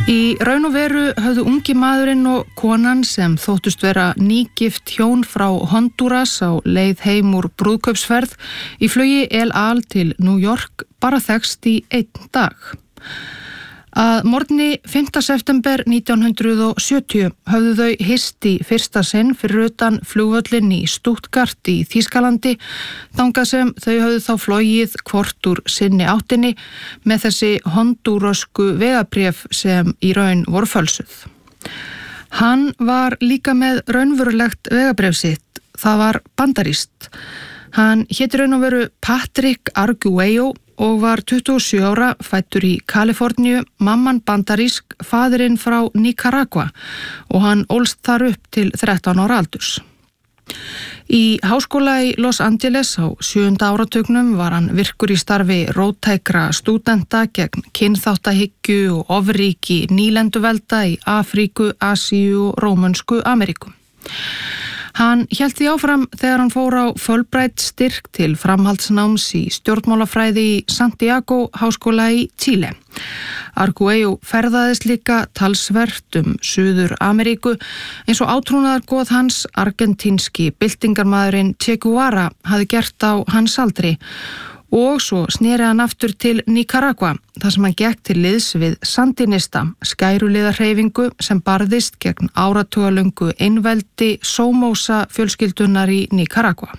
Í raun og veru höfðu ungi maðurinn og konan sem þóttust vera nýgift hjón frá Honduras á leið heim úr brúðkaupsferð í flugi El Al til New York bara þekkst í einn dag. Að morgni 5. september 1970 höfðu þau hist í fyrsta sinn fyrir utan flugvöllin í Stuttgart í Þýskalandi, þangað sem þau höfðu þá flogið hvort úr sinni áttinni með þessi hondúrösku vegabréf sem í raun voru fölsuð. Hann var líka með raunverulegt vegabréf sitt, það var bandarískt. Hann hét raun og veru Patrick Arguello og var 27 ára, fæddur í Kaliforníu, mamman bandarísk, faðirinn frá Nicaragua og hann ólst þar upp til 13 ára aldurs. Í háskóla í Los Angeles á 7. áratugnum var hann virkur í starfi róttækra stúdenta gegn kynþáttahyggju og ofríki nýlenduvelda í Afríku, Asíu og Rómönsku Ameríku. Hann hélt því áfram þegar hann fór á Fulbright styrk til framhaldsnáms í stjórnmálafræði í Santiago háskóla í Chile. Arguello ferðaðist líka talsvert Suður Ameríku eins og átrúnaðargoð hans argentínski byltingarmaðurinn Che Guevara hafði gert á hans aldri. Og svo sneri hann aftur til Nicaragua, þar sem hann gekk til liðs við Sandinista, skæruliðahreyfingu sem barðist gegn áratugalöngu einveldi Somoza fjölskyldunar í Nicaragua.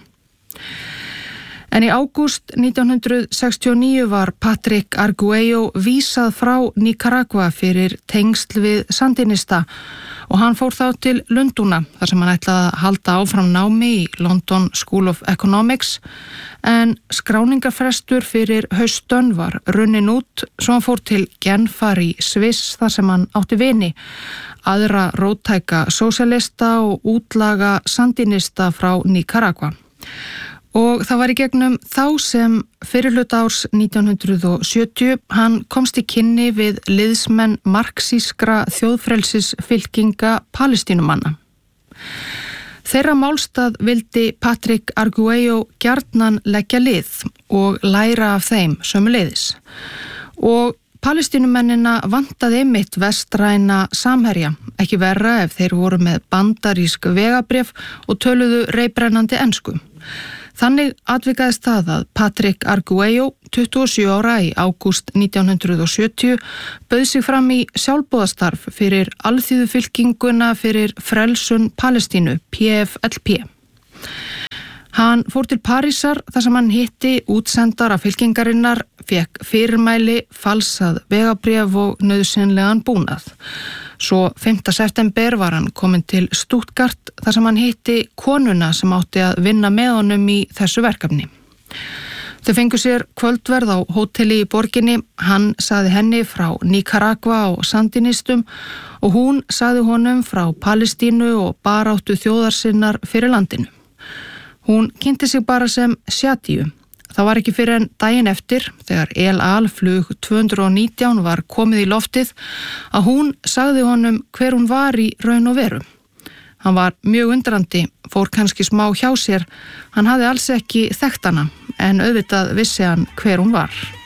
En í ágúst 1969 var Patrick Arguello vísað frá Nicaragua fyrir tengsl við Sandinista og hann fór þá til Lundúna þar sem hann ætlaði að halda áfram námi í London School of Economics en skráningarfrestur fyrir haustönn var runnin út svo hann fór til Genfar í Sviss þar sem hann átti vini, aðra róttæka sósíalista og útlaga Sandinista frá Nicaragua. Og það var í gegnum þá sem fyrirhluta árs 1970 hann komst í kynni við liðsmenn marxískra þjóðfrelsisfylkinga Palestínumanna. Þeirra málstað vildi Patrick Arguello gjarnan leggja lið og læra af þeim sömuleiðis. Og Palestínumennina vantaði einmitt vestræna samherja, ekki verra ef þeir voru með bandarísk vegabréf og töluðu reiprennandi ensku. Þannig atvikaðist það að Patrick Arguello, 27 ára í ágúst 1970, bauð sig fram í sjálfboðastarf fyrir alþýðufylkinguna fyrir frelsun Palestínu, PFLP. Hann fór til Parísar þar sem hann hitti útsendara fylkingarinnar, fékk fyrirmæli, falsað vegabréf og nauðsynlegan búnað. Svo 5. september var hann kominn til Stuttgart þar sem hann hitti konuna sem átti að vinna með honum í þessu verkefni. Þau fengu sér kvöldverð á hóteli í borginni, hann sagði henni frá Nicaragua og Sandinistum og hún sagði honum frá Palestínu og baráttu þjóðarsinnar fyrir landinu. Hún kynnti sig bara sem Shadiu. Það var ekki fyrir en daginn eftir, þegar El Al flug 219 var komið í loftið, að hún sagði honum hver hún var í raun og veru. Hann var mjög undrandi, fór kannski smá hjá sér, hann hafði alls ekki þekkt hana, en auðvitað vissi hann hver hún var.